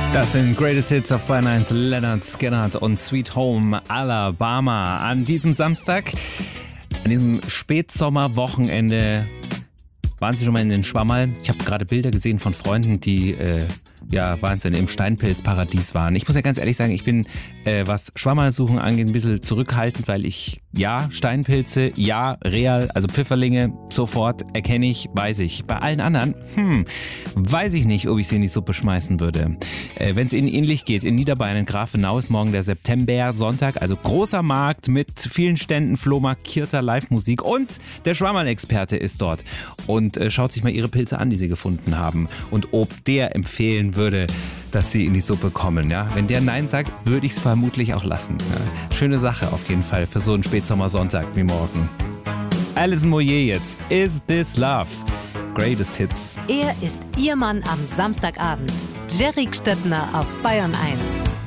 Das sind Greatest Hits auf Bayern 1, Lynyrd Skynyrd und Sweet Home Alabama. An diesem Samstag, an diesem Spätsommerwochenende, waren Sie schon mal in den Schwammerl? Ich habe gerade Bilder gesehen von Freunden, die Wahnsinn, im Steinpilzparadies waren. Ich muss ja ganz ehrlich sagen, ich bin, was Schwammerlsuchen angeht, ein bisschen zurückhaltend, weil ich, Steinpilze, real, also Pfifferlinge, sofort erkenne ich, weiß ich. Bei allen anderen, weiß ich nicht, ob ich sie in die Suppe schmeißen würde. Wenn es Ihnen ähnlich geht, in Niederbayern, in Grafenau ist morgen der September Sonntag, also großer Markt mit vielen Ständen, flohmarkierter Live-Musik und der Schwammerl-Experte ist dort und schaut sich mal Ihre Pilze an, die Sie gefunden haben und ob der empfehlen würde, dass sie in die Suppe kommen. Ja? Wenn der Nein sagt, würde ich es vermutlich auch lassen. Ja? Schöne Sache auf jeden Fall für so einen Spätsommersonntag wie morgen. Alison Moyet jetzt. Is This Love? Greatest Hits. Er ist Ihr Mann am Samstagabend. Jerry Stöttner auf Bayern 1.